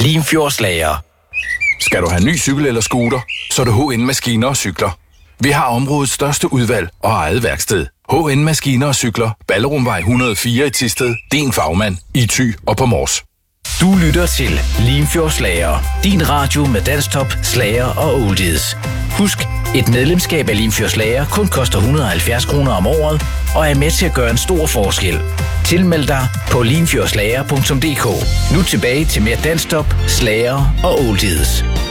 Limfjordslager. Skal du have ny cykel eller scooter, så er det HN Maskiner og Cykler. Vi har områdets største udvalg og eget værksted. HN Maskiner og Cykler. Ballerumvej 104 i Thisted. Din fagmand i Thy og på Mors. Du lytter til Limfjordslager. Din radio med dansktop, slager og oldies. Husk, et medlemskab af Limfjordslager kun koster 170 kroner om året og er med til at gøre en stor forskel. Tilmeld dig på limfjordslager.dk. Nu tilbage til mere dansktop, slager og oldies.